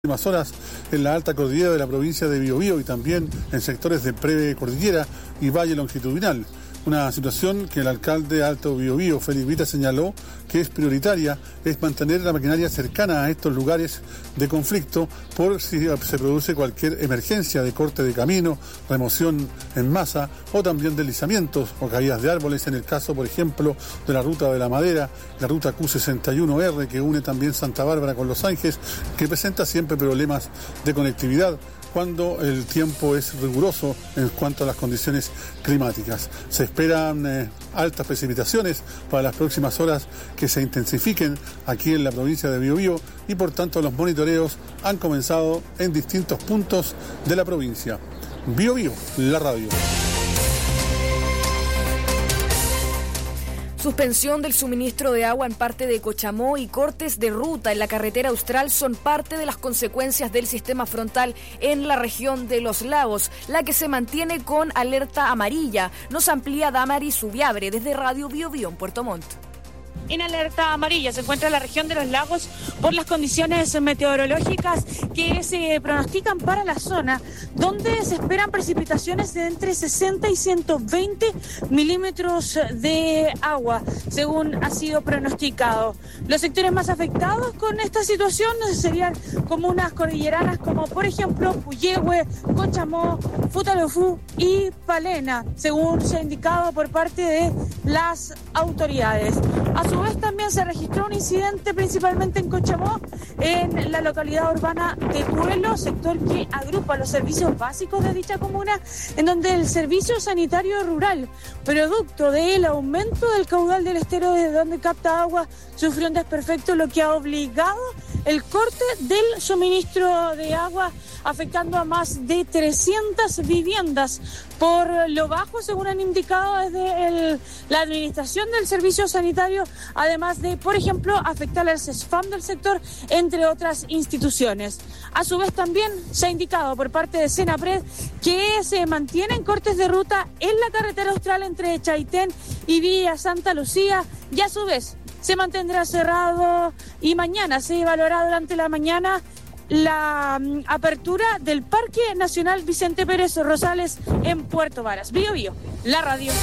Últimas horas en la alta cordillera de la provincia de Biobío y también en sectores de precordillera y valle longitudinal. Una situación que el alcalde Alto Biobío, Félix Vita, señaló que es prioritaria, es mantener la maquinaria cercana a estos lugares de conflicto por si se produce cualquier emergencia de corte de camino, remoción en masa o también deslizamientos o caídas de árboles, en el caso, por ejemplo, de la ruta de la Madera, la ruta Q61R que une también Santa Bárbara con Los Ángeles, que presenta siempre problemas de conectividad cuando el tiempo es riguroso en cuanto a las condiciones climáticas. Se esperan altas precipitaciones para las próximas horas que se intensifiquen aquí en la provincia de Biobío y por tanto los monitoreos han comenzado en distintos puntos de la provincia. Biobío, la radio. Suspensión del suministro de agua en parte de Cochamó y cortes de ruta en la carretera austral son parte de las consecuencias del sistema frontal en la región de Los Lagos, la que se mantiene con alerta amarilla. Nos amplía Damari Subiabre desde Radio Biobío en Puerto Montt. En alerta amarilla se encuentra la región de Los Lagos por las condiciones meteorológicas que se pronostican para la zona, donde se esperan precipitaciones de entre 60 y 120 milímetros de agua, según ha sido pronosticado. Los sectores más afectados con esta situación serían comunas cordilleranas como, por ejemplo, Puyehue, Cochamó, Futalofú y Palena, según se ha indicado por parte de las autoridades. A su vez también se registró un incidente principalmente en Cochamó, en la localidad urbana de Pueblo, sector que agrupa los servicios básicos de dicha comuna, en donde el servicio sanitario rural, producto del aumento del caudal del estero desde donde capta agua, sufrió un desperfecto, lo que ha obligado el corte del suministro de agua, afectando a más de 300 viviendas. Por lo bajo, según han indicado desde la administración del servicio sanitario, además de, por ejemplo, afectar al CESFAM del sector, entre otras instituciones. A su vez también se ha indicado por parte de Senapred que se mantienen cortes de ruta en la carretera austral entre Chaitén y Villa Santa Lucía, y a su vez se mantendrá cerrado y mañana se evaluará durante la mañana la apertura del Parque Nacional Vicente Pérez Rosales en Puerto Varas. Biobío, la radio.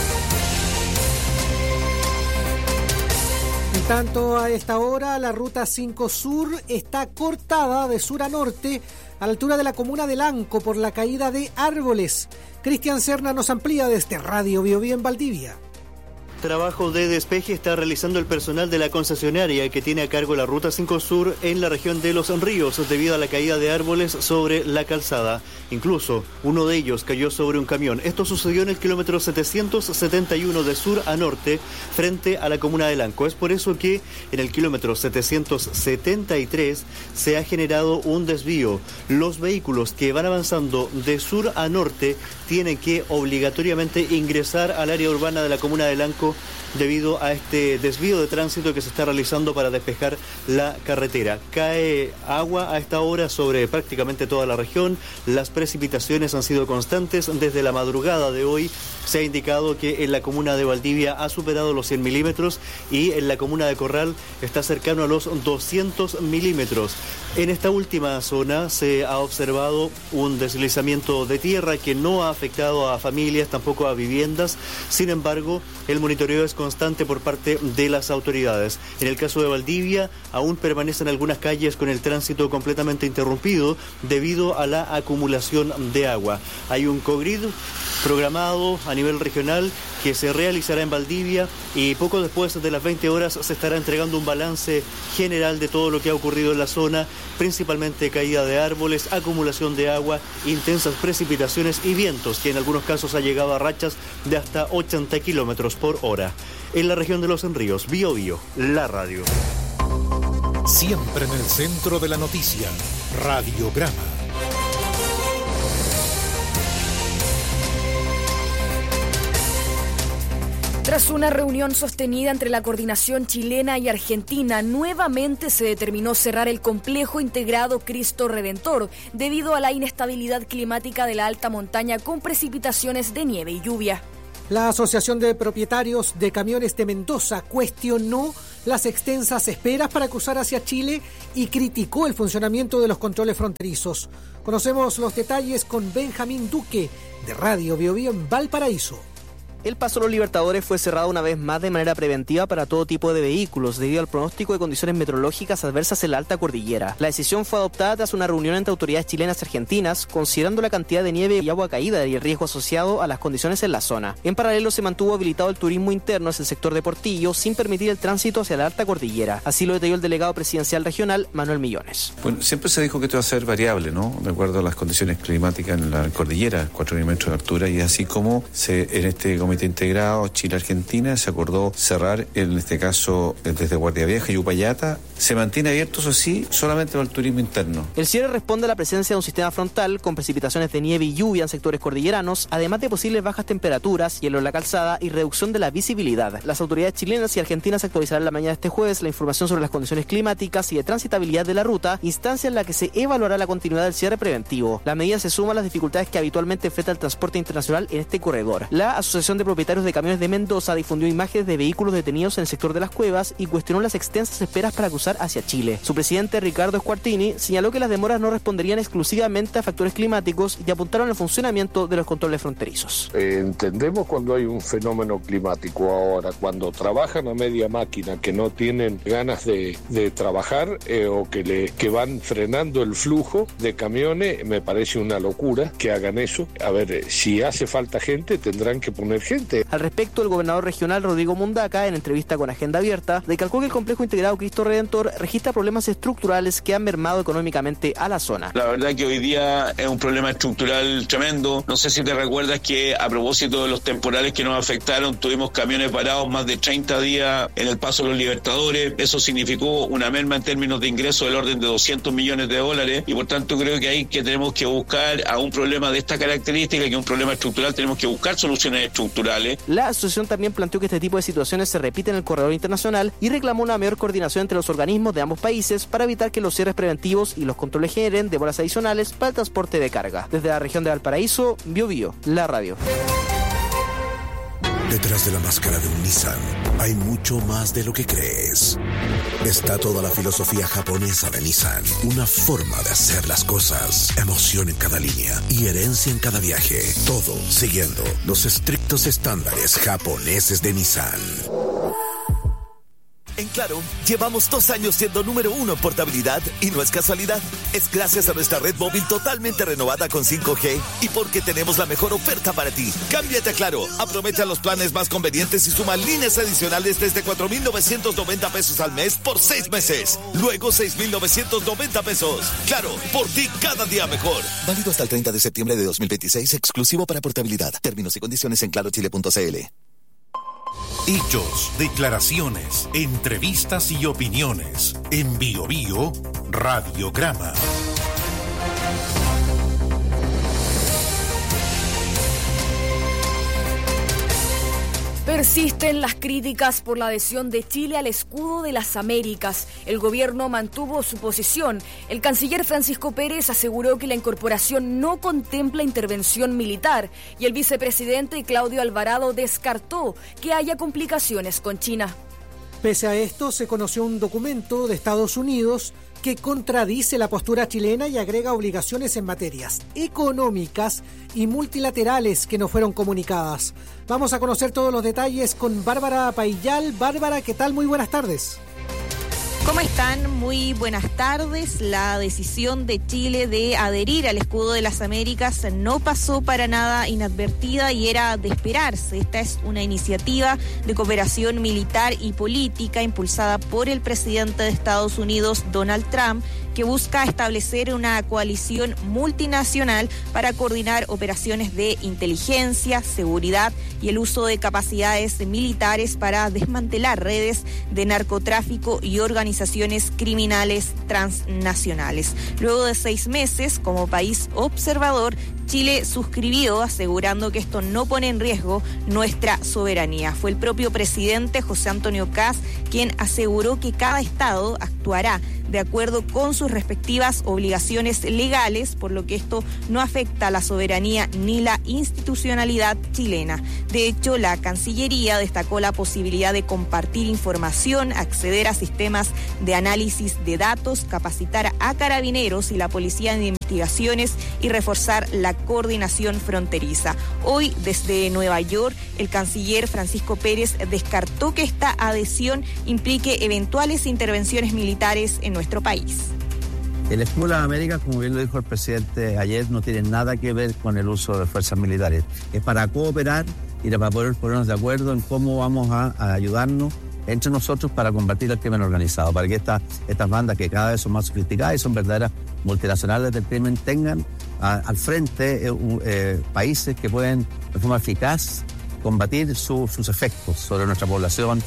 En tanto, a esta hora la ruta 5 Sur está cortada de sur a norte a la altura de la comuna de Lanco por la caída de árboles. Cristian Serna nos amplía desde Radio Biobío en Valdivia. Trabajo de despeje está realizando el personal de la concesionaria que tiene a cargo la Ruta 5 Sur en la región de Los Ríos debido a la caída de árboles sobre la calzada. Incluso uno de ellos cayó sobre un camión. Esto sucedió en el kilómetro 771 de sur a norte frente a la comuna de Lanco. Es por eso que en el kilómetro 773 se ha generado un desvío. Los vehículos que van avanzando de sur a norte tienen que obligatoriamente ingresar al área urbana de la comuna de Lanco debido a este desvío de tránsito que se está realizando para despejar la carretera. Cae agua a esta hora sobre prácticamente toda la región. Las precipitaciones han sido constantes desde la madrugada de hoy. Se ha indicado que en la comuna de Valdivia ha superado los 100 milímetros y en la comuna de Corral está cercano a los 200 milímetros. En esta última zona se ha observado un deslizamiento de tierra que no ha afectado a familias, tampoco a viviendas. Sin embargo, el monitoreo es constante por parte de las autoridades. En el caso de Valdivia, aún permanecen algunas calles con el tránsito completamente interrumpido debido a la acumulación de agua. Hay un COGRID programado a nivel regional que se realizará en Valdivia y poco después de las 20 horas se estará entregando un balance general de todo lo que ha ocurrido en la zona, principalmente caída de árboles, acumulación de agua, intensas precipitaciones y vientos, que en algunos casos ha llegado a rachas de hasta 80 kilómetros por hora. En la región de Los Ríos, Biobío, la radio. Siempre en el centro de la noticia, Radiograma. Tras una reunión sostenida entre la coordinación chilena y argentina, nuevamente se determinó cerrar el complejo integrado Cristo Redentor debido a la inestabilidad climática de la alta montaña con precipitaciones de nieve y lluvia. La Asociación de Propietarios de Camiones de Mendoza cuestionó las extensas esperas para cruzar hacia Chile y criticó el funcionamiento de los controles fronterizos. Conocemos los detalles con Benjamín Duque, de Radio Biobío en Valparaíso. El paso a los Libertadores fue cerrado una vez más de manera preventiva para todo tipo de vehículos debido al pronóstico de condiciones meteorológicas adversas en la alta cordillera. La decisión fue adoptada tras una reunión entre autoridades chilenas y argentinas, considerando la cantidad de nieve y agua caída y el riesgo asociado a las condiciones en la zona. En paralelo se mantuvo habilitado el turismo interno hacia el sector de Portillo sin permitir el tránsito hacia la alta cordillera. Así lo detalló el delegado presidencial regional, Manuel Millones. Bueno, siempre se dijo que esto iba a ser variable, ¿no? De acuerdo a las condiciones climáticas en la cordillera, 4.000 metros de altura, y así como en este comité integrado Chile-Argentina se acordó cerrar, en este caso desde Guardia Vieja y Upayata, se mantiene abierto, eso sí, solamente para el turismo interno. El cierre responde a la presencia de un sistema frontal con precipitaciones de nieve y lluvia en sectores cordilleranos, además de posibles bajas temperaturas, hielo en la calzada y reducción de la visibilidad. Las autoridades chilenas y argentinas actualizarán la mañana de este jueves la información sobre las condiciones climáticas y de transitabilidad de la ruta, instancia en la que se evaluará la continuidad del cierre preventivo. La medida se suma a las dificultades que habitualmente enfrenta el transporte internacional en este corredor. La Asociación de Propietarios de Camiones de Mendoza difundió imágenes de vehículos detenidos en el sector de las cuevas y cuestionó las extensas esperas para cruzar hacia Chile. Su presidente, Ricardo Squartini, señaló que las demoras no responderían exclusivamente a factores climáticos y apuntaron al funcionamiento de los controles fronterizos. Entendemos cuando hay un fenómeno climático. Ahora, cuando trabajan a media máquina, que no tienen ganas de trabajar o que van frenando el flujo de camiones, me parece una locura que hagan eso. A ver, si hace falta gente, tendrán que poner gente. Al respecto, el gobernador regional Rodrigo Mundaca, en entrevista con Agenda Abierta, recalcó que el complejo integrado Cristo Redentor registra problemas estructurales que han mermado económicamente a la zona. La verdad que hoy día es un problema estructural tremendo. No sé si te recuerdas que a propósito de los temporales que nos afectaron, tuvimos camiones parados más de 30 días en el paso de los Libertadores. Eso significó una merma en términos de ingresos del orden de $200 millones y por tanto creo que tenemos que buscar a un problema de esta característica, que es un problema estructural, tenemos que buscar soluciones estructurales. La asociación también planteó que este tipo de situaciones se repiten en el corredor internacional y reclamó una mayor coordinación entre los organismos de ambos países para evitar que los cierres preventivos y los controles generen demoras adicionales para el transporte de carga. Desde la región de Valparaíso, Biobío, la radio. Detrás de la máscara de un Nissan hay mucho más de lo que crees. Está toda la filosofía japonesa de Nissan, una forma de hacer las cosas, emoción en cada línea y herencia en cada viaje, todo siguiendo los estrictos estándares japoneses de Nissan. En Claro, llevamos 2 años siendo número 1 en portabilidad y no es casualidad. Es gracias a nuestra red móvil totalmente renovada con 5G y porque tenemos la mejor oferta para ti. Cámbiate a Claro, aprovecha los planes más convenientes y suma líneas adicionales desde 4,990 pesos al mes por 6 meses. Luego 6,990 pesos. Claro, por ti cada día mejor. Válido hasta el 30 de septiembre de 2026, exclusivo para portabilidad. Términos y condiciones en clarochile.cl. Hechos, declaraciones, entrevistas y opiniones. En Biobío, Radiograma. Persisten las críticas por la adhesión de Chile al escudo de las Américas. El gobierno mantuvo su posición. El canciller Francisco Pérez aseguró que la incorporación no contempla intervención militar y el vicepresidente Claudio Alvarado descartó que haya complicaciones con China. Pese a esto, se conoció un documento de Estados Unidos que contradice la postura chilena y agrega obligaciones en materias económicas y multilaterales que no fueron comunicadas. Vamos a conocer todos los detalles con Bárbara Paillal. Bárbara, ¿qué tal? Muy buenas tardes. ¿Cómo están? Muy buenas tardes. La decisión de Chile de adherir al escudo de las Américas no pasó para nada inadvertida y era de esperarse. Esta es una iniciativa de cooperación militar y política impulsada por el presidente de Estados Unidos, Donald Trump, que busca establecer una coalición multinacional para coordinar operaciones de inteligencia, seguridad y el uso de capacidades militares para desmantelar redes de narcotráfico y organizaciones criminales transnacionales. Luego de 6 meses, como país observador, Chile suscribió asegurando que esto no pone en riesgo nuestra soberanía. Fue el propio presidente José Antonio Kast quien aseguró que cada estado actuará de acuerdo con sus respectivas obligaciones legales, por lo que esto no afecta a la soberanía ni la institucionalidad chilena. De hecho, la Cancillería destacó la posibilidad de compartir información, acceder a sistemas de análisis de datos, capacitar a carabineros y la policía de investigaciones y reforzar la coordinación fronteriza. Hoy, desde Nueva York, el canciller Francisco Pérez descartó que esta adhesión implique eventuales intervenciones militares en nuestro país. El escudo de las Américas, como bien lo dijo el presidente ayer, no tiene nada que ver con el uso de fuerzas militares. Es para cooperar y para poder ponernos de acuerdo en cómo vamos a ayudarnos entre nosotros para combatir el crimen organizado, para que estas bandas que cada vez son más sofisticadas y son verdaderas multinacionales del crimen tengan al frente países que pueden de forma eficaz combatir sus efectos sobre nuestra población.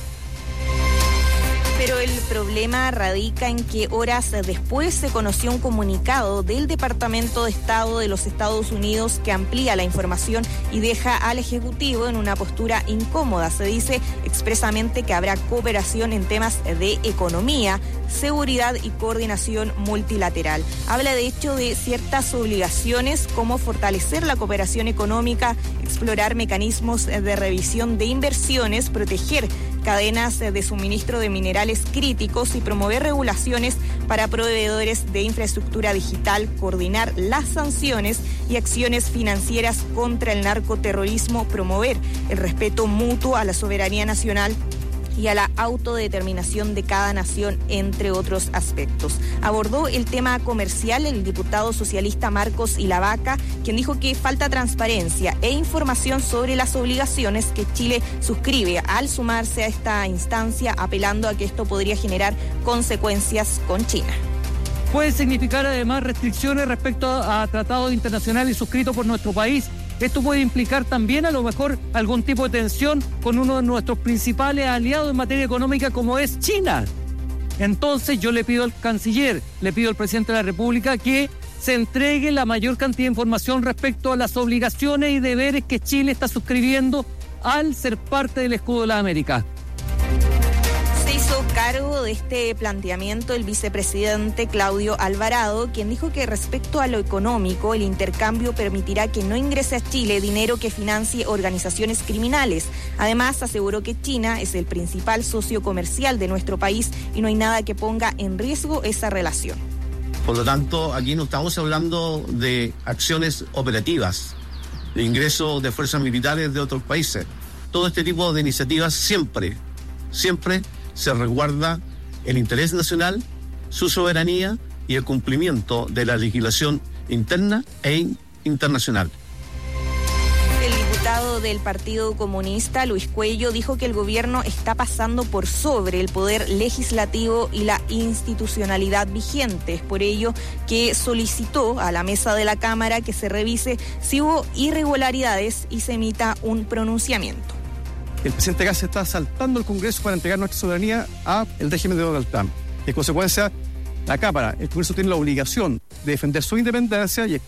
Pero el problema radica en que horas después se conoció un comunicado del Departamento de Estado de los Estados Unidos que amplía la información y deja al Ejecutivo en una postura incómoda. Se dice expresamente que habrá cooperación en temas de economía, seguridad y coordinación multilateral. Habla de hecho de ciertas obligaciones como fortalecer la cooperación económica, explorar mecanismos de revisión de inversiones, proteger cadenas de suministro de minerales críticos y promover regulaciones para proveedores de infraestructura digital, coordinar las sanciones y acciones financieras contra el narcoterrorismo, promover el respeto mutuo a la soberanía nacional y a la autodeterminación de cada nación, entre otros aspectos. Abordó el tema comercial el diputado socialista Marcos Ilavaca, quien dijo que falta transparencia e información sobre las obligaciones que Chile suscribe al sumarse a esta instancia, apelando a que esto podría generar consecuencias con China. Puede significar además restricciones respecto a tratados internacionales suscritos por nuestro país. Esto puede implicar también a lo mejor algún tipo de tensión con uno de nuestros principales aliados en materia económica como es China. Entonces yo le pido al canciller, le pido al presidente de la República que se entregue la mayor cantidad de información respecto a las obligaciones y deberes que Chile está suscribiendo al ser parte del escudo de la América. Se hizo cargo de este planteamiento el vicepresidente Claudio Alvarado, quien dijo que respecto a lo económico, el intercambio permitirá que no ingrese a Chile dinero que financie organizaciones criminales. Además, aseguró que China es el principal socio comercial de nuestro país y no hay nada que ponga en riesgo esa relación. Por lo tanto, aquí no estamos hablando de acciones operativas, de ingreso de fuerzas militares de otros países. Todo este tipo de iniciativas siempre se resguarda el interés nacional, su soberanía y el cumplimiento de la legislación interna e internacional. El diputado del Partido Comunista, Luis Cuello, dijo que el gobierno está pasando por sobre el poder legislativo y la institucionalidad vigente. Es por ello que solicitó a la mesa de la Cámara que se revise si hubo irregularidades y se emita un pronunciamiento. El presidente Gas está saltando el Congreso para entregar nuestra soberanía al régimen de Donald Trump. En consecuencia, la Cámara, el Congreso tiene la obligación de defender su independencia y...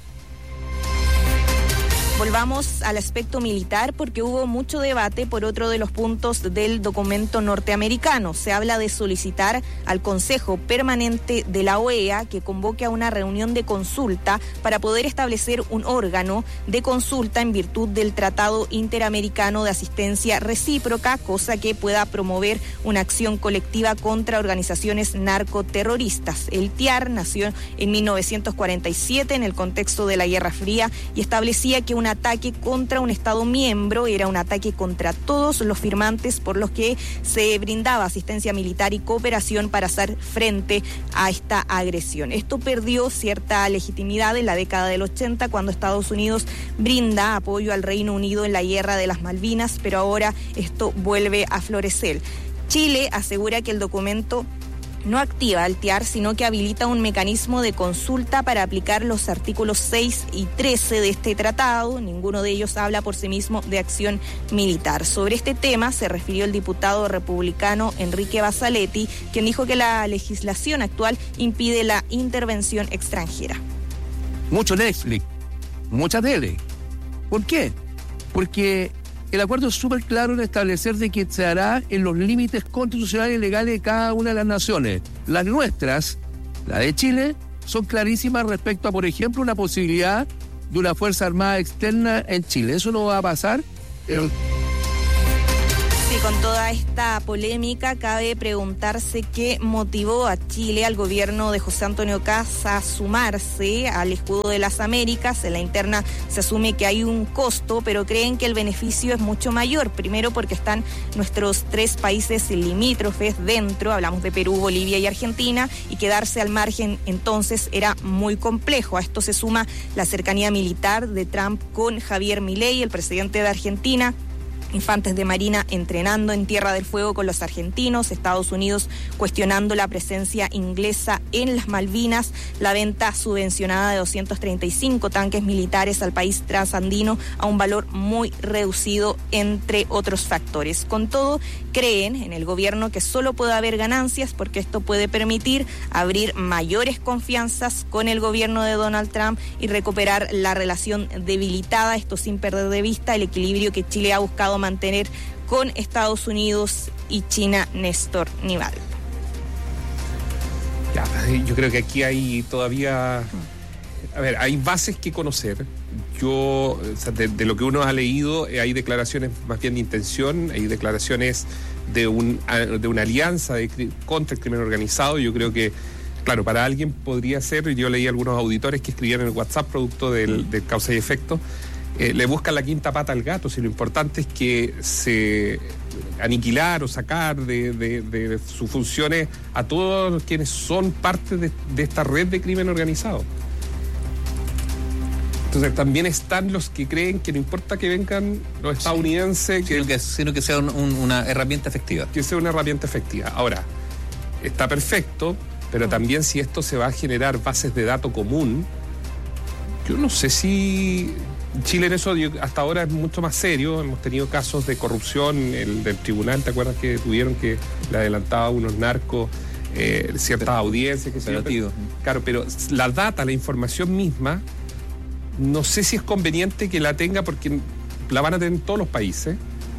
Volvamos al aspecto militar porque hubo mucho debate por otro de los puntos del documento norteamericano. Se habla de solicitar al Consejo Permanente de la OEA que convoque a una reunión de consulta para poder establecer un órgano de consulta en virtud del Tratado Interamericano de Asistencia Recíproca, cosa que pueda promover una acción colectiva contra organizaciones narcoterroristas. El TIAR nació en 1947 en el contexto de la Guerra Fría y establecía que un ataque contra un Estado miembro era un ataque contra todos los firmantes, por los que se brindaba asistencia militar y cooperación para hacer frente a esta agresión. Esto perdió cierta legitimidad en la década del 80 cuando Estados Unidos brinda apoyo al Reino Unido en la Guerra de las Malvinas, pero ahora esto vuelve a florecer. Chile asegura que el documento no activa al TIAR, sino que habilita un mecanismo de consulta para aplicar los artículos 6 y 13 de este tratado. Ninguno de ellos habla por sí mismo de acción militar. Sobre este tema se refirió el diputado republicano Enrique Basaletti, quien dijo que la legislación actual impide la intervención extranjera. Mucho Netflix, mucha tele. ¿Por qué? Porque el acuerdo es súper claro en establecer de que se hará en los límites constitucionales y legales de cada una de las naciones. Las nuestras La de Chile son clarísimas respecto a, por ejemplo, una posibilidad de una Fuerza Armada externa en Chile. Eso no va a pasar. Sí, con toda esta polémica cabe preguntarse qué motivó a Chile, al gobierno de José Antonio Kast, a sumarse al escudo de las Américas. En la interna se asume que hay un costo, pero creen que el beneficio es mucho mayor. Primero porque están nuestros 3 países limítrofes dentro, hablamos de Perú, Bolivia y Argentina, y quedarse al margen entonces era muy complejo. A esto se suma la cercanía militar de Trump con Javier Milei, el presidente de Argentina. Infantes de Marina entrenando en Tierra del Fuego con los argentinos, Estados Unidos cuestionando la presencia inglesa en las Malvinas, la venta subvencionada de 235 tanques militares al país transandino a un valor muy reducido, entre otros factores. Con todo, creen en el gobierno que solo puede haber ganancias porque esto puede permitir abrir mayores confianzas con el gobierno de Donald Trump y recuperar la relación debilitada, esto sin perder de vista el equilibrio que Chile ha buscado mantener con Estados Unidos y China. Néstor Nival. Ya, yo creo que aquí hay todavía, hay bases que conocer. Yo, de lo que uno ha leído, hay declaraciones más bien de intención, hay declaraciones de una alianza contra el crimen organizado. Yo creo que, claro, para alguien podría ser, yo leí algunos auditores que escribían en el WhatsApp producto del causa y efecto, le buscan la quinta pata al gato, si lo importante es que se aniquilar o sacar de sus funciones a todos quienes son parte de esta red de crimen organizado. Entonces también están los que creen que no importa que vengan los estadounidenses, sino que sea una herramienta efectiva. Que sea una herramienta efectiva. Ahora, está perfecto, pero también si esto se va a generar bases de datos común, yo no sé si Chile en eso hasta ahora es mucho más serio. Hemos tenido casos de corrupción, el del tribunal, ¿te acuerdas que tuvieron que le adelantaba a unos narcos ciertas audiencias? Claro, pero la data, la información misma, no sé si es conveniente que la tenga porque la van a tener en todos los países.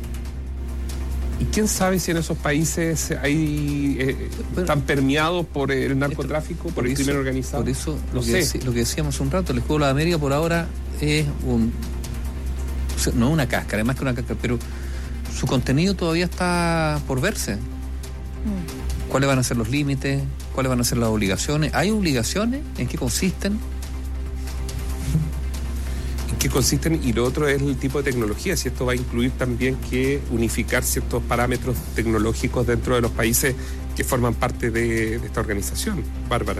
Y quién sabe si en esos países están permeados por el narcotráfico, por el crimen organizado. Por eso, lo que decíamos hace un rato, el escudo de la América por ahora es no una cáscara, es más que una cáscara, pero su contenido todavía está por verse. ¿Cuáles van a ser los límites? ¿Cuáles van a ser las obligaciones? ¿Hay obligaciones? ¿En qué consisten? Que consisten, y lo otro es el tipo de tecnología, si esto va a incluir también que unificar ciertos parámetros tecnológicos dentro de los países que forman parte de esta organización. Bárbara.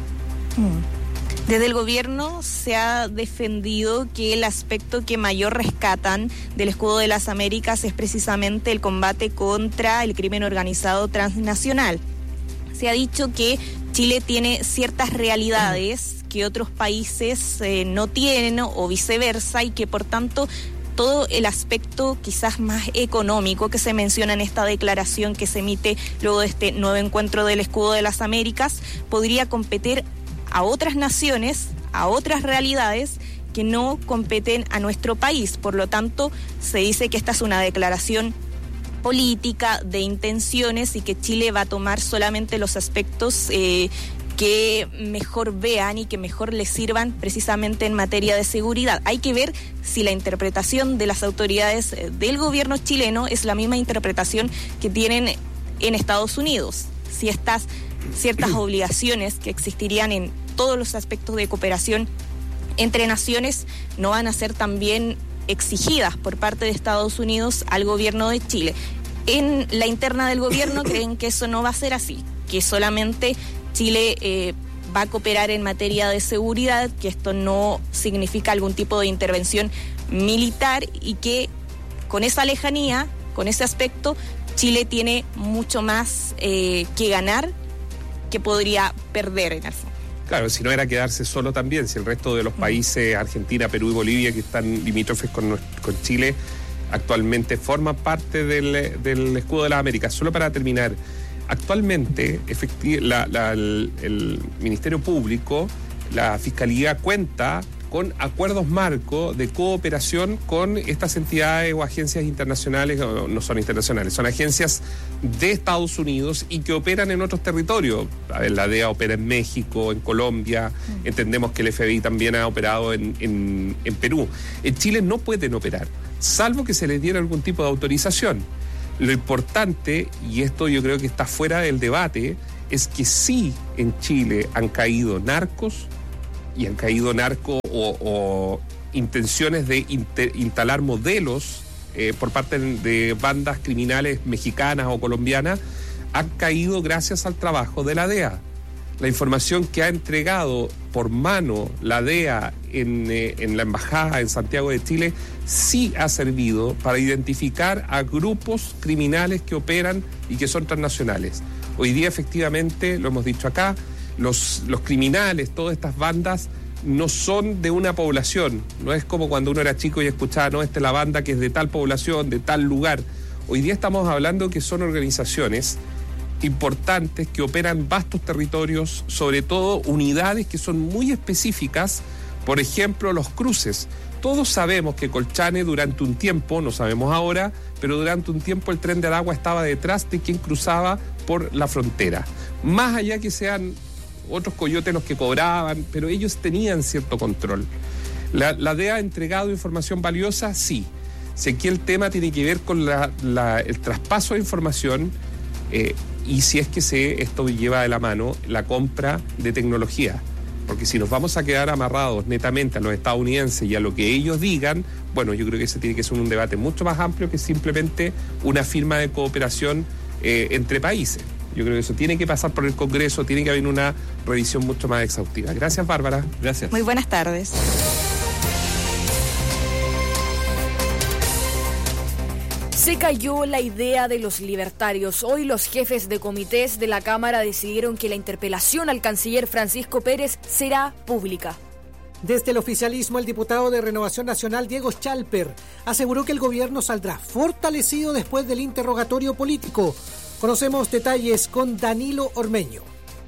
Desde el gobierno se ha defendido que el aspecto que mayor rescatan del escudo de las Américas es precisamente el combate contra el crimen organizado transnacional. Se ha dicho que Chile tiene ciertas realidades que otros países no tienen o viceversa, y que por tanto todo el aspecto quizás más económico que se menciona en esta declaración que se emite luego de este nuevo encuentro del escudo de las Américas podría competir a otras naciones, a otras realidades que no competen a nuestro país. Por lo tanto, se dice que esta es una declaración política de intenciones y que Chile va a tomar solamente los aspectos que mejor vean y que mejor les sirvan precisamente en materia de seguridad. Hay que ver si la interpretación de las autoridades del gobierno chileno es la misma interpretación que tienen en Estados Unidos. Si estas ciertas obligaciones que existirían en todos los aspectos de cooperación entre naciones no van a ser también exigidas por parte de Estados Unidos al gobierno de Chile. En la interna del gobierno creen que eso no va a ser así, que solamente Chile va a cooperar en materia de seguridad, que esto no significa algún tipo de intervención militar y que con esa lejanía, con ese aspecto, Chile tiene mucho más que ganar que podría perder en el fondo. Claro, si no era quedarse solo también, si el resto de los países, Argentina, Perú y Bolivia, que están limítrofes con Chile, actualmente forman parte del escudo de las Américas. Solo para terminar, actualmente el Ministerio Público, la Fiscalía cuenta con acuerdos marco de cooperación con estas entidades o agencias internacionales, o no son internacionales, son agencias de Estados Unidos y que operan en otros territorios. La DEA opera en México, en Colombia, entendemos que el FBI también ha operado en Perú. En Chile no pueden operar, salvo que se les diera algún tipo de autorización. Lo importante, y esto yo creo que está fuera del debate, es que sí en Chile han caído narcos, y han caído o intenciones de instalar modelos por parte de bandas criminales mexicanas o colombianas, han caído gracias al trabajo de la DEA. La información que ha entregado por mano la DEA en la embajada en Santiago de Chile sí ha servido para identificar a grupos criminales que operan y que son transnacionales. Hoy día, efectivamente, lo hemos dicho acá, los criminales, todas estas bandas, no son de una población. No es como cuando uno era chico y escuchaba, no, esta es la banda que es de tal población, de tal lugar. Hoy día estamos hablando que son organizaciones importantes que operan vastos territorios, sobre todo unidades que son muy específicas. Por ejemplo, los cruces. Todos sabemos que Colchane durante un tiempo, no sabemos ahora, pero durante un tiempo el Tren de Aragua estaba detrás de quien cruzaba por la frontera. Más allá que sean otros coyotes los que cobraban, pero ellos tenían cierto control. La DEA ha entregado información valiosa, sí. Si aquí el tema tiene que ver con el traspaso de información y si es que esto lleva de la mano la compra de tecnología. Porque si nos vamos a quedar amarrados netamente a los estadounidenses y a lo que ellos digan, bueno, yo creo que ese tiene que ser un debate mucho más amplio que simplemente una firma de cooperación entre países. Yo creo que eso tiene que pasar por el Congreso, tiene que haber una revisión mucho más exhaustiva. Gracias, Bárbara. Gracias. Muy buenas tardes. Se cayó la idea de los libertarios. Hoy los jefes de comités de la Cámara decidieron que la interpelación al canciller Francisco Pérez será pública. Desde el oficialismo, el diputado de Renovación Nacional, Diego Chalper, aseguró que el gobierno saldrá fortalecido después del interrogatorio político. Conocemos detalles con Danilo Ormeño.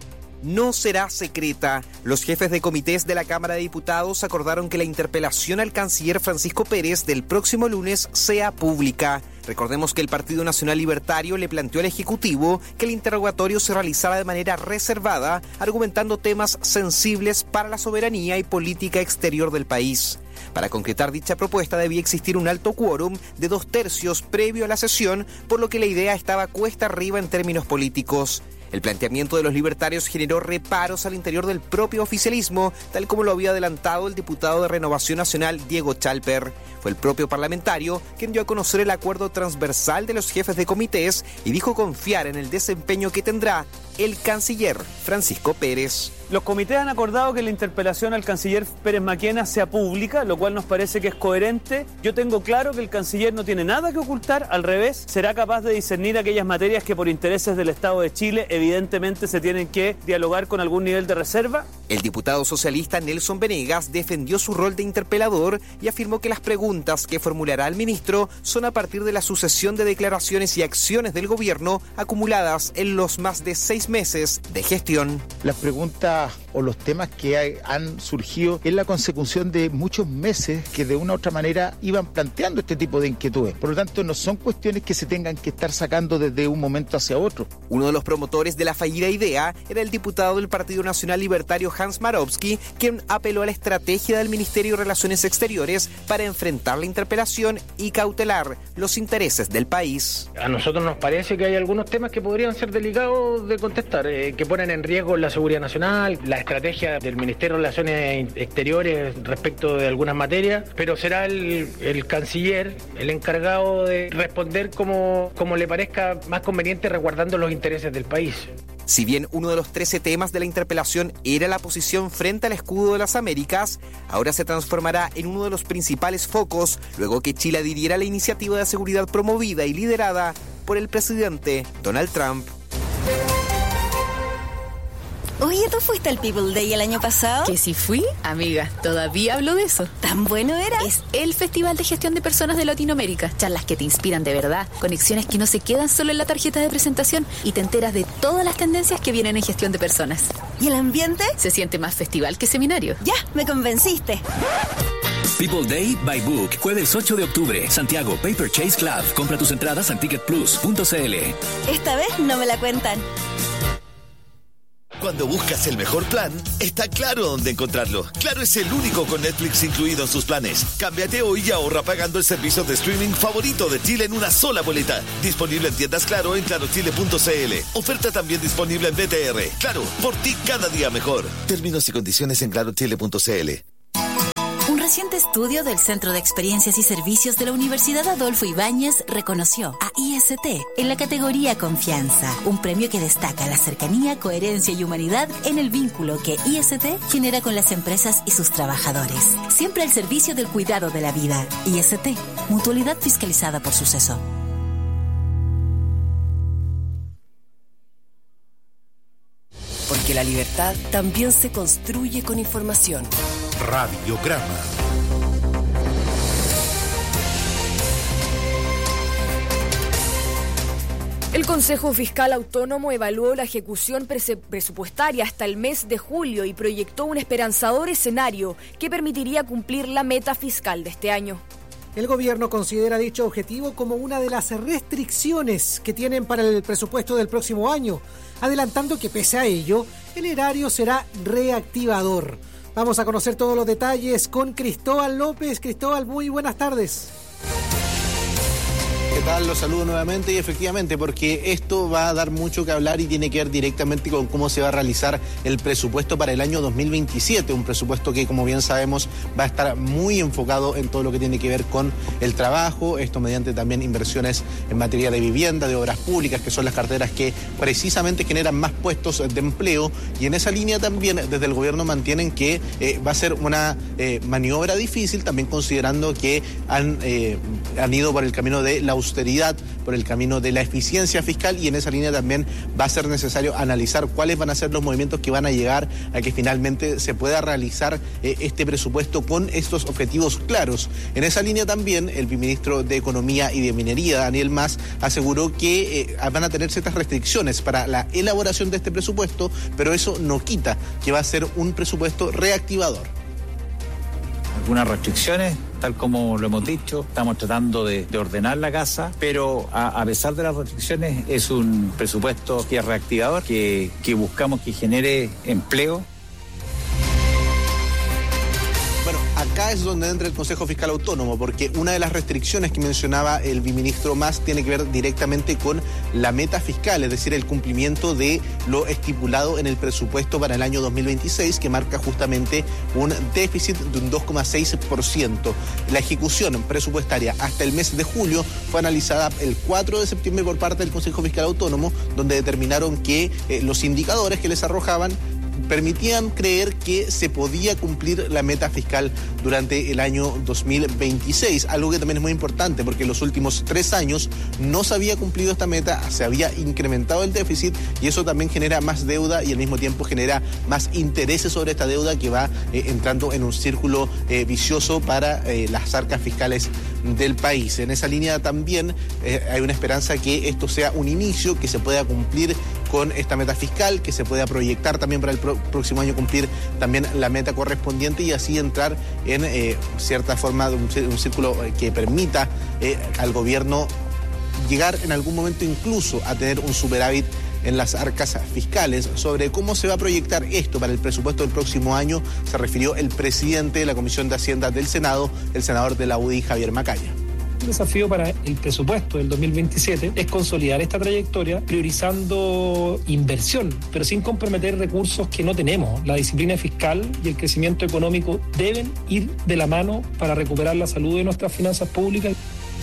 No será secreta. Los jefes de comités de la Cámara de Diputados acordaron que la interpelación al canciller Francisco Pérez del próximo lunes sea pública. Recordemos que el Partido Nacional Libertario le planteó al Ejecutivo que el interrogatorio se realizara de manera reservada, argumentando temas sensibles para la soberanía y política exterior del país. Para concretar dicha propuesta debía existir un alto quórum de 2/3 previo a la sesión, por lo que la idea estaba cuesta arriba en términos políticos. El planteamiento de los libertarios generó reparos al interior del propio oficialismo, tal como lo había adelantado el diputado de Renovación Nacional, Diego Chalper. Fue el propio parlamentario quien dio a conocer el acuerdo transversal de los jefes de comités y dijo confiar en el desempeño que tendrá el canciller Francisco Pérez. Los comités han acordado que la interpelación al canciller Pérez Maquena sea pública, lo cual nos parece que es coherente. Yo tengo claro que el canciller no tiene nada que ocultar, al revés, será capaz de discernir aquellas materias que por intereses del Estado de Chile evidentemente se tienen que dialogar con algún nivel de reserva. El diputado socialista Nelson Venegas defendió su rol de interpelador y afirmó que las preguntas que formulará el ministro son a partir de la sucesión de declaraciones y acciones del gobierno acumuladas en los más de 6 meses de gestión. Las preguntas o los temas que han surgido es la consecución de muchos meses que de una u otra manera iban planteando este tipo de inquietudes. Por lo tanto, no son cuestiones que se tengan que estar sacando desde un momento hacia otro. Uno de los promotores de la fallida idea era el diputado del Partido Nacional Libertario Hans Marowski, quien apeló a la estrategia del Ministerio de Relaciones Exteriores para enfrentar la interpelación y cautelar los intereses del país. A nosotros nos parece que hay algunos temas que podrían ser delicados de contestar, que ponen en riesgo la seguridad nacional, la estrategia del Ministerio de Relaciones Exteriores respecto de algunas materias, pero será el canciller el encargado de responder como le parezca más conveniente, resguardando los intereses del país. Si bien uno de los 13 temas de la interpelación era la posición frente al escudo de las Américas, ahora se transformará en uno de los principales focos luego que Chile adhiriera a la iniciativa de seguridad promovida y liderada por el presidente Donald Trump. Oye, ¿tú fuiste al People Day el año pasado? Que si fui, amiga, todavía hablo de eso. ¿Tan bueno era? Es el Festival de Gestión de Personas de Latinoamérica. Charlas que te inspiran de verdad, conexiones que no se quedan solo en la tarjeta de presentación y te enteras de todas las tendencias que vienen en gestión de personas. ¿Y el ambiente? Se siente más festival que seminario. Ya, me convenciste. People Day by Book, jueves 8 de octubre, Santiago, Paper Chase Club. Compra tus entradas en ticketplus.cl. Esta vez no me la cuentan. Cuando buscas el mejor plan, está Claro dónde encontrarlo. Claro es el único con Netflix incluido en sus planes. Cámbiate hoy y ahorra pagando el servicio de streaming favorito de Chile en una sola boleta. Disponible en tiendas Claro en clarochile.cl. Oferta también disponible en BTR. Claro, por ti cada día mejor. Términos y condiciones en clarochile.cl. Un reciente estudio del Centro de Experiencias y Servicios de la Universidad Adolfo Ibáñez reconoció a IST en la categoría Confianza, un premio que destaca la cercanía, coherencia y humanidad en el vínculo que IST genera con las empresas y sus trabajadores. Siempre al servicio del cuidado de la vida. IST, mutualidad fiscalizada por Suceso. Porque la libertad también se construye con información. Radiograma. El Consejo Fiscal Autónomo evaluó la ejecución presupuestaria hasta el mes de julio y proyectó un esperanzador escenario que permitiría cumplir la meta fiscal de este año. El gobierno considera dicho objetivo como una de las restricciones que tienen para el presupuesto del próximo año, adelantando que pese a ello, el erario será reactivador. Vamos a conocer todos los detalles con Cristóbal López. Cristóbal, muy buenas tardes. ¿Qué tal? Los saludo nuevamente y efectivamente porque esto va a dar mucho que hablar y tiene que ver directamente con cómo se va a realizar el presupuesto para el año 2027, un presupuesto que como bien sabemos va a estar muy enfocado en todo lo que tiene que ver con el trabajo, esto mediante también inversiones en materia de vivienda, de obras públicas, que son las carteras que precisamente generan más puestos de empleo, y en esa línea también desde el gobierno mantienen que va a ser una maniobra difícil, también considerando que han ido por el camino de la austeridad, por el camino de la eficiencia fiscal, y en esa línea también va a ser necesario analizar cuáles van a ser los movimientos que van a llegar a que finalmente se pueda realizar este presupuesto con estos objetivos claros. En esa línea también el viceministro de Economía y de Minería, Daniel Mas, aseguró que van a tener ciertas restricciones para la elaboración de este presupuesto, pero eso no quita que va a ser un presupuesto reactivador. Algunas restricciones, tal como lo hemos dicho, estamos tratando de ordenar la casa, pero a pesar de las restricciones es un presupuesto que es reactivador, que buscamos que genere empleo. Bueno, acá es donde entra el Consejo Fiscal Autónomo, porque una de las restricciones que mencionaba el viceministro Mas tiene que ver directamente con la meta fiscal, es decir, el cumplimiento de lo estipulado en el presupuesto para el año 2026, que marca justamente un déficit de un 2,6%. La ejecución presupuestaria hasta el mes de julio fue analizada el 4 de septiembre por parte del Consejo Fiscal Autónomo, donde determinaron que los indicadores que les arrojaban permitían creer que se podía cumplir la meta fiscal durante el año 2026, algo que también es muy importante porque en los últimos 3 años no se había cumplido esta meta, se había incrementado el déficit y eso también genera más deuda y al mismo tiempo genera más intereses sobre esta deuda que va entrando en un círculo vicioso para las arcas fiscales del país. En esa línea también hay una esperanza que esto sea un inicio, que se pueda cumplir con esta meta fiscal, que se pueda proyectar también para el próximo año cumplir también la meta correspondiente y así entrar en cierta forma de un círculo que permita al gobierno llegar en algún momento incluso a tener un superávit en las arcas fiscales. Sobre cómo se va a proyectar esto para el presupuesto del próximo año se refirió el presidente de la Comisión de Hacienda del Senado, el senador de la UDI, Javier Macaya. El desafío para el presupuesto del 2027 es consolidar esta trayectoria priorizando inversión, pero sin comprometer recursos que no tenemos. La disciplina fiscal y el crecimiento económico deben ir de la mano para recuperar la salud de nuestras finanzas públicas.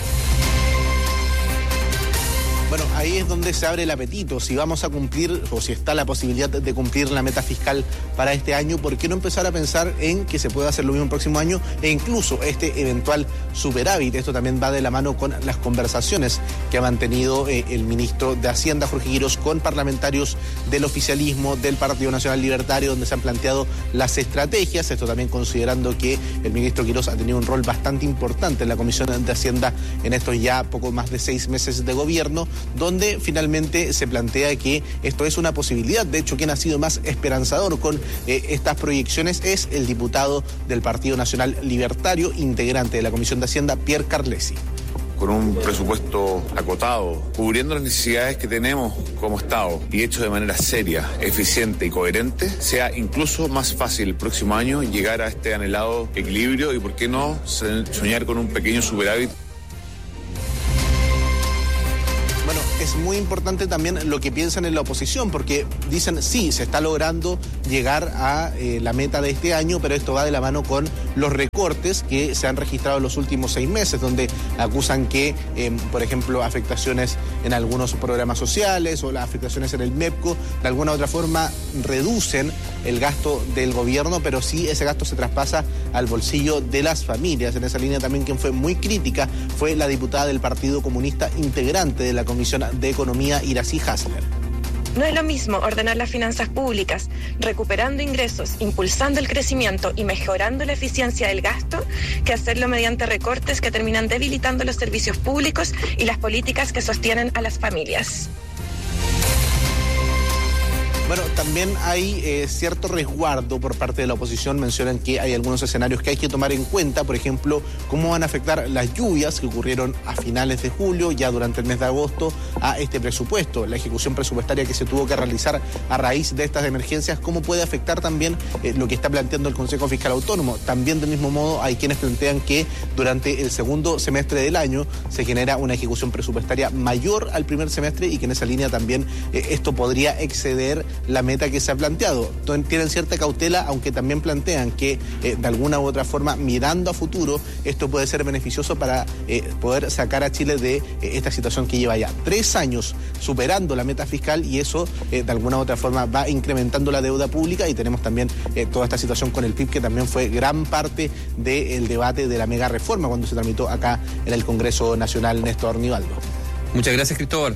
Bueno, ahí es donde se abre el apetito. Si vamos a cumplir o si está la posibilidad de cumplir la meta fiscal para este año, ¿por qué no empezar a pensar en que se pueda hacer lo mismo el próximo año e incluso este eventual superávit? Esto también va de la mano con las conversaciones que ha mantenido el ministro de Hacienda, Jorge Quirós, con parlamentarios del oficialismo, del Partido Nacional Libertario, donde se han planteado las estrategias. Esto también considerando que el ministro Quirós ha tenido un rol bastante importante en la Comisión de Hacienda en estos ya poco más de 6 meses de gobierno, donde donde finalmente se plantea que esto es una posibilidad. De hecho, quien ha sido más esperanzador con estas proyecciones es el diputado del Partido Nacional Libertario, integrante de la Comisión de Hacienda, Pierre Carlesi. Con un presupuesto acotado, cubriendo las necesidades que tenemos como Estado y hecho de manera seria, eficiente y coherente, sea incluso más fácil el próximo año llegar a este anhelado equilibrio y, por qué no, soñar con un pequeño superávit. Bueno, es muy importante también lo que piensan en la oposición, porque dicen, sí, se está logrando llegar a la meta de este año, pero esto va de la mano con los recortes que se han registrado en los últimos 6 meses, donde acusan que, por ejemplo, afectaciones en algunos programas sociales o las afectaciones en el MEPCO, de alguna u otra forma reducen el gasto del gobierno, pero sí ese gasto se traspasa al bolsillo de las familias. En esa línea también quien fue muy crítica fue la diputada del Partido Comunista, integrante de la Comisión de Economía, Iracy Hasler. No es lo mismo ordenar las finanzas públicas, recuperando ingresos, impulsando el crecimiento y mejorando la eficiencia del gasto, que hacerlo mediante recortes que terminan debilitando los servicios públicos y las políticas que sostienen a las familias. Bueno, también hay cierto resguardo por parte de la oposición. Mencionan que hay algunos escenarios que hay que tomar en cuenta, por ejemplo, cómo van a afectar las lluvias que ocurrieron a finales de julio, ya durante el mes de agosto, a este presupuesto, la ejecución presupuestaria que se tuvo que realizar a raíz de estas emergencias, cómo puede afectar también lo que está planteando el Consejo Fiscal Autónomo. También del mismo modo hay quienes plantean que durante el segundo semestre del año se genera una ejecución presupuestaria mayor al primer semestre y que en esa línea también esto podría exceder la meta que se ha planteado. Tienen cierta cautela, aunque también plantean que de alguna u otra forma, mirando a futuro, esto puede ser beneficioso para poder sacar a Chile de esta situación que lleva ya 3 años superando la meta fiscal, y eso de alguna u otra forma va incrementando la deuda pública, y tenemos también toda esta situación con el PIB, que también fue gran parte del debate de la mega reforma cuando se tramitó acá en el Congreso Nacional. Néstor Nivaldo. Muchas gracias, Cristóbal.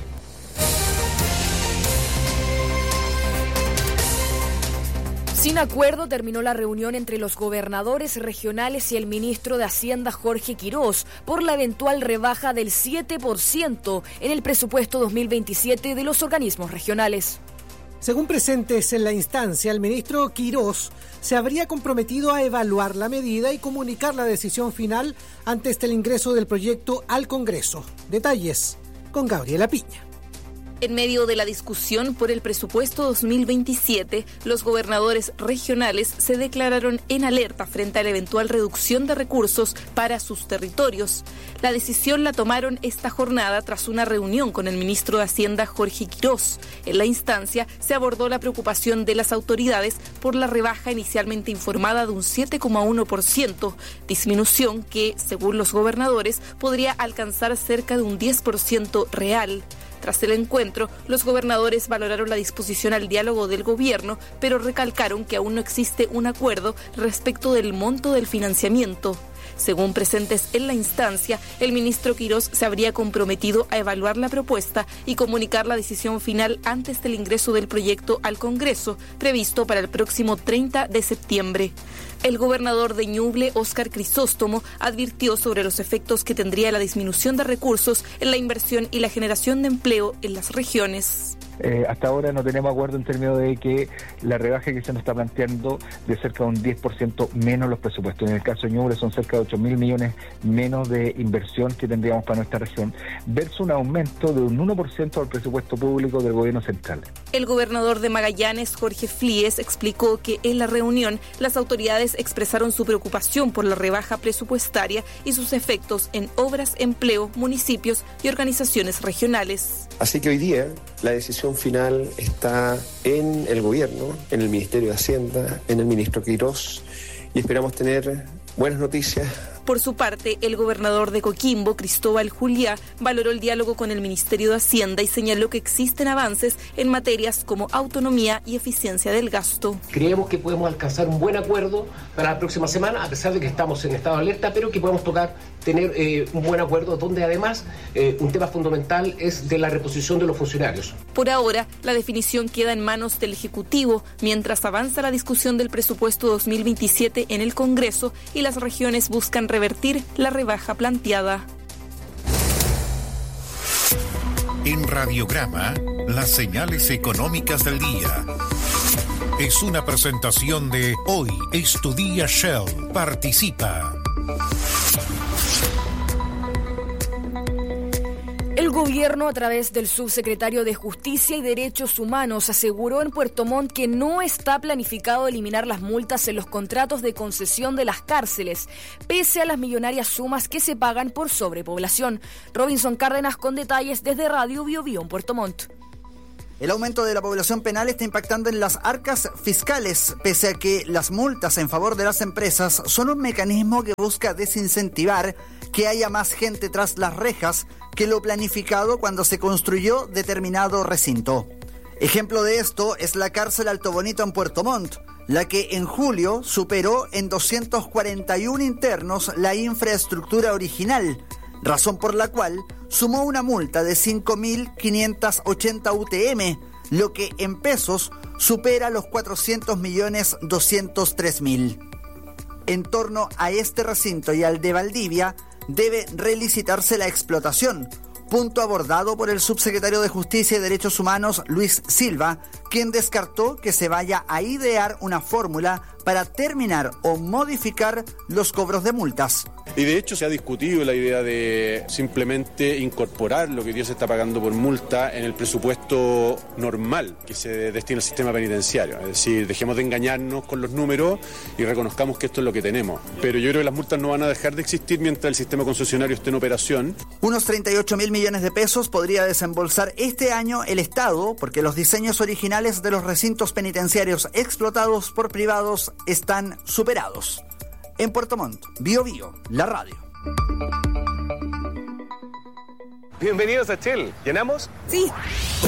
Sin acuerdo terminó la reunión entre los gobernadores regionales y el ministro de Hacienda, Jorge Quirós, por la eventual rebaja del 7% en el presupuesto 2027 de los organismos regionales. Según presentes en la instancia, el ministro Quirós se habría comprometido a evaluar la medida y comunicar la decisión final antes del ingreso del proyecto al Congreso. Detalles con Gabriela Piña. En medio de la discusión por el presupuesto 2027, los gobernadores regionales se declararon en alerta frente a la eventual reducción de recursos para sus territorios. La decisión la tomaron esta jornada tras una reunión con el ministro de Hacienda, Jorge Quirós. En la instancia se abordó la preocupación de las autoridades por la rebaja inicialmente informada de un 7,1%, disminución que, según los gobernadores, podría alcanzar cerca de un 10% real. Tras el encuentro, los gobernadores valoraron la disposición al diálogo del gobierno, pero recalcaron que aún no existe un acuerdo respecto del monto del financiamiento. Según presentes en la instancia, el ministro Quirós se habría comprometido a evaluar la propuesta y comunicar la decisión final antes del ingreso del proyecto al Congreso, previsto para el próximo 30 de septiembre. El gobernador de Ñuble, Óscar Crisóstomo, advirtió sobre los efectos que tendría la disminución de recursos en la inversión y la generación de empleo en las regiones. Hasta ahora no tenemos acuerdo en términos de que la rebaja que se nos está planteando de cerca de un 10% menos los presupuestos. En el caso de Ñuble son cerca de 8.000 millones menos de inversión que tendríamos para nuestra región, versus un aumento de un 1% al presupuesto público del gobierno central. El gobernador de Magallanes, Jorge Flies, explicó que en la reunión las autoridades expresaron su preocupación por la rebaja presupuestaria y sus efectos en obras, empleo, municipios y organizaciones regionales. Así que hoy día la decisión final está en el gobierno, en el Ministerio de Hacienda, en el ministro Quirós, y esperamos tener buenas noticias. Por su parte, el gobernador de Coquimbo, Cristóbal Juliá, valoró el diálogo con el Ministerio de Hacienda y señaló que existen avances en materias como autonomía y eficiencia del gasto. Creemos que podemos alcanzar un buen acuerdo para la próxima semana, a pesar de que estamos en estado de alerta, pero que podemos tener un buen acuerdo donde además un tema fundamental es de la reposición de los funcionarios. Por ahora, la definición queda en manos del Ejecutivo, mientras avanza la discusión del presupuesto 2027 en el Congreso y las regiones buscan revertir la rebaja planteada. En Radiograma, las señales económicas del día. Es una presentación de Hoy es tu día Shell. Participa. El gobierno, a través del subsecretario de Justicia y Derechos Humanos, aseguró en Puerto Montt que no está planificado eliminar las multas en los contratos de concesión de las cárceles, pese a las millonarias sumas que se pagan por sobrepoblación. Robinson Cárdenas con detalles desde Radio Bio Bio en Puerto Montt. El aumento de la población penal está impactando en las arcas fiscales, pese a que las multas en favor de las empresas son un mecanismo que busca desincentivar que haya más gente tras las rejas que lo planificado cuando se construyó determinado recinto. Ejemplo de esto es la cárcel Alto Bonito en Puerto Montt, la que en julio superó en 241 internos la infraestructura original, razón por la cual sumó una multa de 5.580 UTM, lo que en pesos supera los 400.203.000. En torno a este recinto y al de Valdivia, debe relicitarse la explotación, punto abordado por el subsecretario de Justicia y Derechos Humanos, Luis Silva, quien descartó que se vaya a idear una fórmula para terminar o modificar los cobros de multas. Y de hecho se ha discutido la idea de simplemente incorporar lo que hoy día se está pagando por multa en el presupuesto normal que se destina al sistema penitenciario. Es decir, dejemos de engañarnos con los números y reconozcamos que esto es lo que tenemos. Pero yo creo que las multas no van a dejar de existir mientras el sistema concesionario esté en operación. Unos 38.000 millones de pesos podría desembolsar este año el Estado, porque los diseños originales de los recintos penitenciarios explotados por privados están superados. En Puerto Montt, Bio Bio, la radio. Bienvenidos a Shell. ¿Llenamos? Sí.